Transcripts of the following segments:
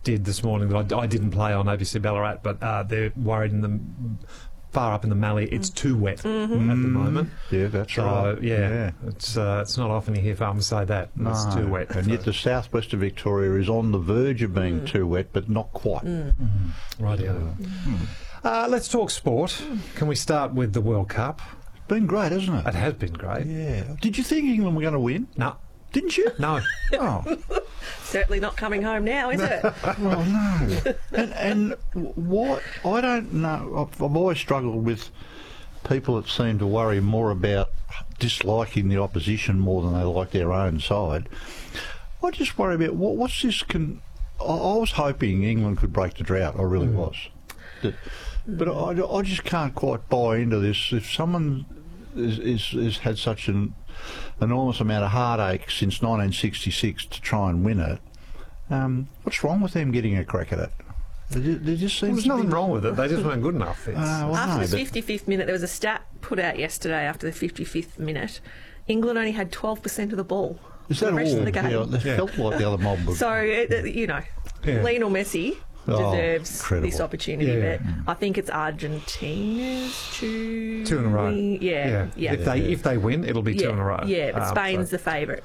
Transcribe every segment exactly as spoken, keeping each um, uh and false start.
did this morning that I, I didn't play on A B C Ballarat, but uh, they're worried in the far up in the Mallee, it's too wet Mm-hmm. at the moment. Yeah, that's So, right. yeah, Yeah. it's uh, it's not often you hear farmers say that. No. It's too wet. And yet the southwest of Victoria is on the verge of being Mm. too wet, but not quite. Right, yeah. Uh, let's talk sport. Can we start with the World Cup? It's been great, hasn't It it? has been great. Yeah. Did you think England were going to win? No, Didn't you? no. Oh, Certainly not coming home now, is it? well, no. And, and what I don't know, I've, I've always struggled with people that seem to worry more about disliking the opposition more than they like their own side. I just worry about what, what's this. Con- I, I was hoping England could break the drought. I really was. That, but I, I just can't quite buy into this. If someone is, is, is had such an enormous amount of heartache since nineteen sixty-six to try and win it, um, what's wrong with them getting a crack at it? There just, there just seems There's to nothing be, wrong with it. They just weren't good enough. It's, Uh, well, After no, the but- fifty-fifth minute, there was a stat put out yesterday after the fifty-fifth minute. England only had twelve percent of the ball. Is for that the rest all? of the game. Yeah, they Yeah. felt like the other mob was. So, uh, you know, Yeah. Lionel Messi Oh, deserves incredible. this opportunity. Yeah. But I think it's Argentina's to two in a row. win. Yeah, yeah. If they if they win, it'll be yeah. two in a row. Yeah, but Um, Spain's so- the favourite.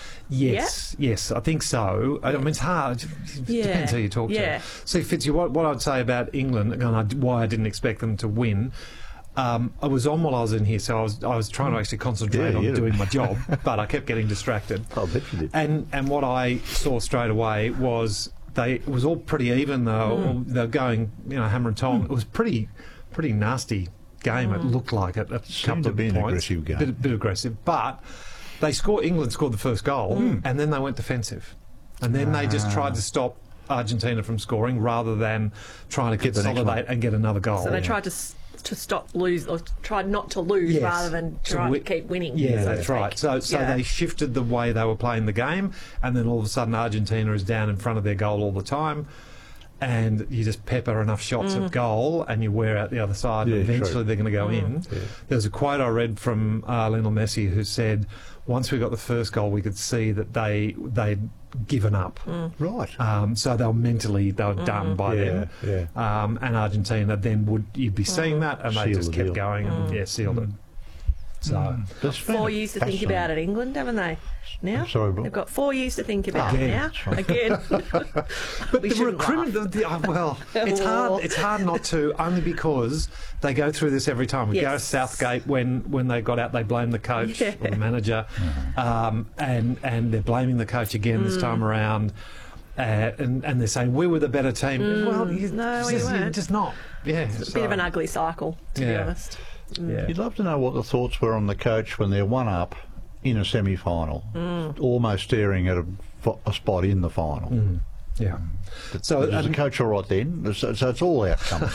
Yes, yes, I think so. I mean, it's hard. It Yeah, depends who you talk yeah. to. See, Fitzy, what, what I'd say about England, and I, why I didn't expect them to win, um, I was on while I was in here, so I was I was trying to actually concentrate Yeah, on yeah. doing my job, but I kept getting distracted. I'll bet you did. And and what I saw straight away was they it was all pretty even though Mm. they're going, you know, hammer and tong. It was pretty pretty nasty game. It looked like it. A couple to of be an points, aggressive game. bit, bit aggressive, but they scored. England scored the first goal, and then they went defensive, and then they just tried to stop Argentina from scoring rather than trying to Get the next consolidate one. and get another goal. So they tried to s- to stop lose or tried not to lose Yes. rather than To try wi- to keep winning. Yeah, so to that's right. speak. So, so Yeah. they shifted the way they were playing the game, and then all of a sudden Argentina is down in front of their goal all the time, and you just pepper enough shots Mm. at goal, and you wear out the other side. Yeah, and eventually true. they're going to go Mm. in. There's a quote I read from uh, Lionel Messi who said, "Once we got the first goal, we could see that they they'd given up." Mm. Right. Um, so they were mentally they were done by Yeah, then. Um, and Argentina then would you'd be seeing that, and they Sealed just the kept deal. going and yeah, sealed it. So. That's Four years to think about it, England, haven't they? Now I'm sorry, Bill. they've got four years to think about Again. it now. That's right. Again, But we the shouldn't recruitment, laugh. the, the, uh, well, it's hard. It's hard not to, only because they go through this every time. We go to Yes. Southgate when, when they got out, they blamed the coach Yeah. or the manager, um, and and they're blaming the coach again this time around. Uh, and, and they're saying we were the better team. Well, you, No, we just, you're weren't. just not. Yeah, a bit of an ugly cycle, to be Yeah. honest. Yeah. You'd love to know what the thoughts were on the coach when they're one up in a semi-final, almost staring at a, fo- a spot in the final. yeah. So Was the um, coach all right then? So, so it's all outcomes.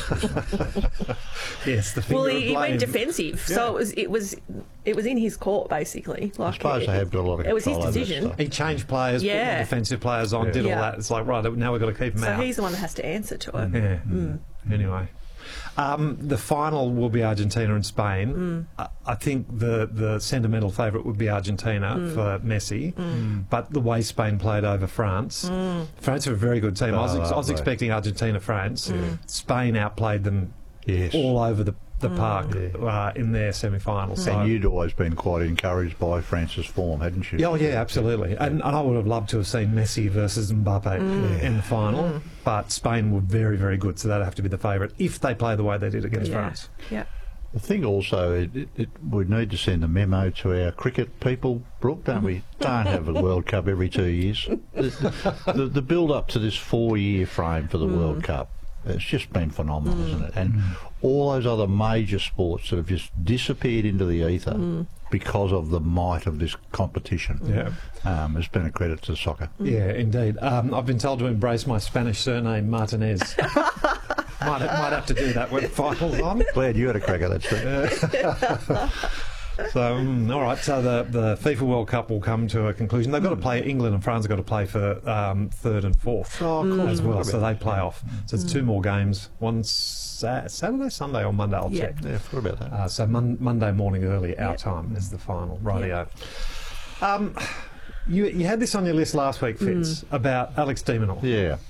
yes, the finger Well, of he, he blame. went defensive, so it was it was it was in his court basically. Like I suppose it, they have got a lot of It was his control over that decision. stuff. He changed players, put Yeah. more defensive players on, did all Yeah. that. It's like, right, now we've got to keep him So out. he's the one that has to answer to it. Yeah. Anyway, um, the final will be Argentina and Spain. I, I think the the sentimental favourite would be Argentina for Messi, but the way Spain played over France, France are a very good team. I was, ex- I was Oh, expecting Argentina, France. Spain outplayed them Yes. all over the the park uh, in their semi-final. So. And you'd always been quite encouraged by France's form, hadn't you? Oh yeah, absolutely. And, and I would have loved to have seen Messi versus Mbappe in the final, but Spain were very, very good, so they'd have to be the favourite if they play the way they did against Yeah. France. Yeah. The thing also, it, it, it, we need to send a memo to our cricket people, Brooke, don't we? Don't have a World Cup every two years. The, the, the build-up to this four-year frame for the World Cup, it's just been phenomenal, isn't it? And all those other major sports that have just disappeared into the ether because of the might of this competition. Yeah. Um, has been a credit to soccer. Yeah, indeed. Um, I've been told to embrace my Spanish surname, Martinez. might, might have to do that when the final's on. Glad you had a crack at that, Steve. So, um, all right, so the, the FIFA World Cup will come to a conclusion. They've got to play, England and France have got to play for um, third and fourth Oh, of course. as well, Mm. so they play off. So it's two more games, one sa- Saturday, Sunday or Monday, I'll Yeah. check. Yeah, I forgot about that. Uh, so mon- Monday morning early, our Yep. time is the final. Rightio. Um, you, you had this on your list last week, Fitz, about Alex de Minaur. Yeah.